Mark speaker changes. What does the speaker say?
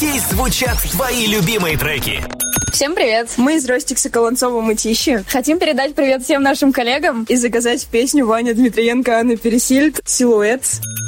Speaker 1: Здесь звучат твои любимые треки.
Speaker 2: Всем привет!
Speaker 3: Мы из Ростикса, Колонцова, Мытищи.
Speaker 2: Хотим передать привет всем нашим коллегам
Speaker 3: И заказать песню Ваня Дмитриенко, Анны Пересильд «Силуэт».